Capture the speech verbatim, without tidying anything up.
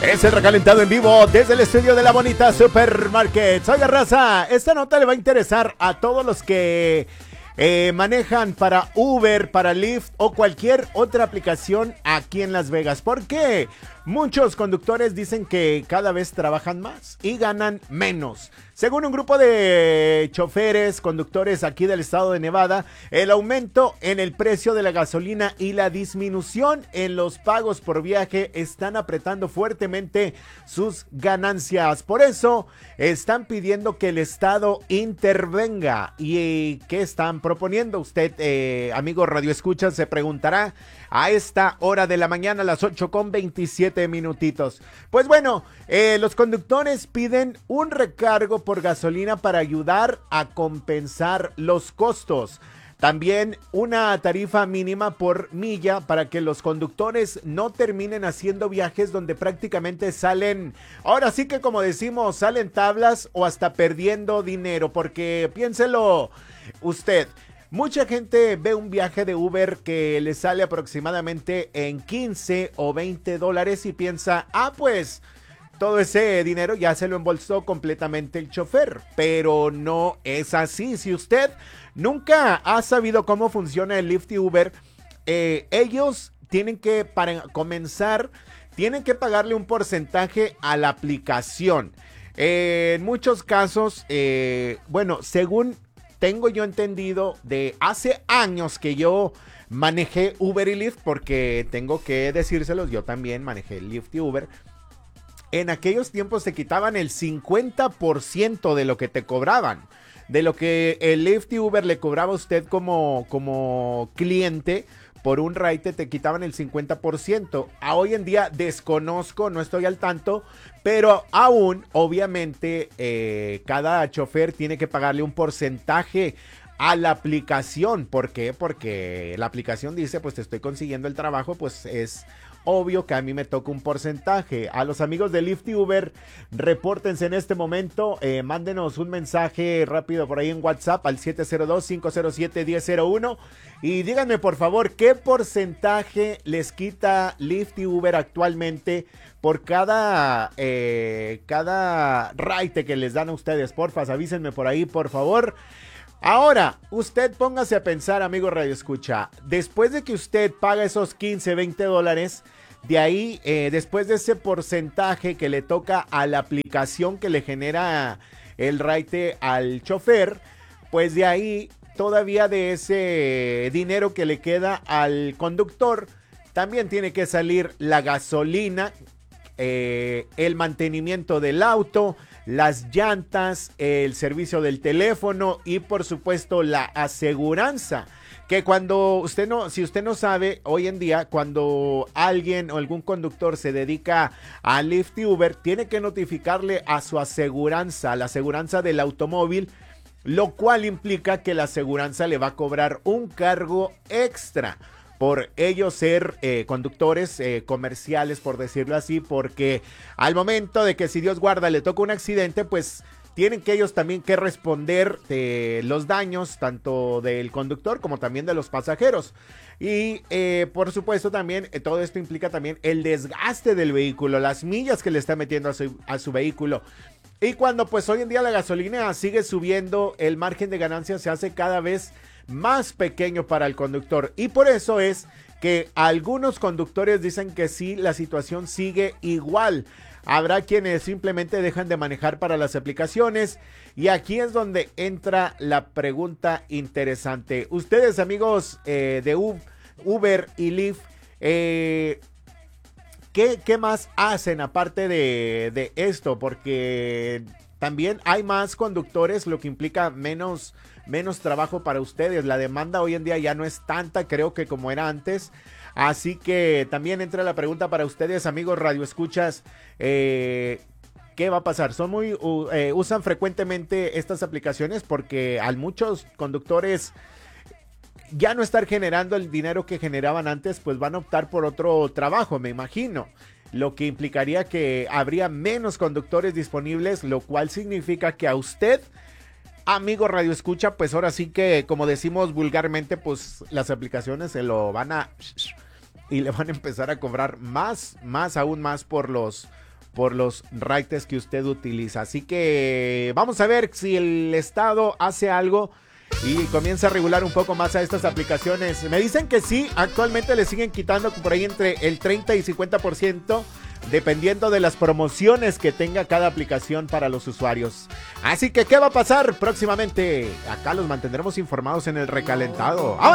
Es el recalentado en vivo desde el estudio de la bonita Supermarket. Oiga, raza, esta nota le va a interesar a todos los que eh, manejan para Uber, para Lyft o cualquier otra aplicación aquí en Las Vegas. ¿Por qué? Muchos conductores dicen que cada vez trabajan más y ganan menos. Según un grupo de choferes, conductores aquí del estado de Nevada, el aumento en el precio de la gasolina y la disminución en los pagos por viaje están apretando fuertemente sus ganancias. Por eso están pidiendo que el estado intervenga. ¿Y qué están proponiendo? Usted, eh, amigo Radio Escucha, se preguntará a esta hora de la mañana, a las ocho con veintisiete minutitos. Pues bueno, eh, los conductores piden un recargo por gasolina para ayudar a compensar los costos. También una tarifa mínima por milla para que los conductores no terminen haciendo viajes donde prácticamente salen, ahora sí que como decimos, salen tablas o hasta perdiendo dinero, porque piénselo usted. Mucha gente ve un viaje de Uber que le sale aproximadamente en quince o veinte dólares y piensa, ah, pues todo ese dinero ya se lo embolsó completamente el chofer, pero no es así. Si usted nunca ha sabido cómo funciona el Lyft y Uber, eh, ellos tienen que, para comenzar, tienen que pagarle un porcentaje a la aplicación. Eh, en muchos casos, eh, bueno, según tengo yo entendido, de hace años que yo manejé Uber y Lyft, porque tengo que decírselos, yo también manejé Lyft y Uber. En aquellos tiempos te quitaban el cincuenta por ciento de lo que te cobraban, de lo que el Lyft y Uber le cobraba a usted como, como cliente. Por un ride te quitaban el cincuenta por ciento. A hoy en día desconozco, no estoy al tanto, pero aún, obviamente, eh, cada chofer tiene que pagarle un porcentaje a la aplicación. ¿Por qué? Porque la aplicación dice, pues te estoy consiguiendo el trabajo, pues es obvio que a mí me toca un porcentaje. A los amigos de Lyft y Uber, repórtense en este momento, eh, mándenos un mensaje rápido por ahí en WhatsApp al siete cero dos, cinco cero siete, uno cero cero uno y díganme por favor qué porcentaje les quita Lyft y Uber actualmente por cada, eh, cada ride que les dan a ustedes. Porfa, avísenme por ahí, por favor. Ahora, usted póngase a pensar, amigo Radio Escucha, después de que usted paga esos quince, veinte dólares, de ahí, eh, después de ese porcentaje que le toca a la aplicación que le genera el ride al chofer, pues de ahí, todavía de ese dinero que le queda al conductor, también tiene que salir la gasolina, eh, el mantenimiento del auto, las llantas, el servicio del teléfono y por supuesto la aseguranza. Que cuando usted no, si usted no sabe, hoy en día cuando alguien o algún conductor se dedica a Lyft y Uber, tiene que notificarle a su aseguranza, a la aseguranza del automóvil, lo cual implica que la aseguranza le va a cobrar un cargo extra por ellos ser eh, conductores eh, comerciales, por decirlo así, porque al momento de que, si Dios guarda, le toca un accidente, pues tienen que ellos también que responder de los daños, tanto del conductor como también de los pasajeros. Y eh, por supuesto también eh, todo esto implica también el desgaste del vehículo, las millas que le está metiendo a su, a su vehículo. Y cuando pues hoy en día la gasolina sigue subiendo, el margen de ganancia se hace cada vez más pequeño para el conductor. Y por eso es que algunos conductores dicen que sí, la situación sigue igual. Habrá quienes simplemente dejan de manejar para las aplicaciones. Y aquí es donde entra la pregunta interesante. Ustedes, amigos eh, de Uber y Lyft, eh, ¿qué, ¿qué más hacen aparte de, de esto? Porque también hay más conductores, lo que implica menos, menos trabajo para ustedes. La demanda hoy en día ya no es tanta, creo que como era antes. Así que también entra la pregunta para ustedes, amigos Radio Escuchas. Eh, ¿Qué va a pasar? Son muy uh, eh, usan frecuentemente estas aplicaciones porque a muchos conductores ya no estar generando el dinero que generaban antes, pues van a optar por otro trabajo, me imagino. Lo que implicaría que habría menos conductores disponibles, lo cual significa que a usted, amigo Radio Escucha, pues ahora sí que, como decimos vulgarmente, pues las aplicaciones se lo van a y le van a empezar a cobrar más, más, aún más por los, por los rates que usted utiliza. Así que vamos a ver si el Estado hace algo y comienza a regular un poco más a estas aplicaciones. Me dicen que sí, actualmente le siguen quitando por ahí entre el treinta y cincuenta por ciento, dependiendo de las promociones que tenga cada aplicación para los usuarios. Así que, ¿qué va a pasar próximamente? Acá los mantendremos informados en el recalentado. ¡Ahora!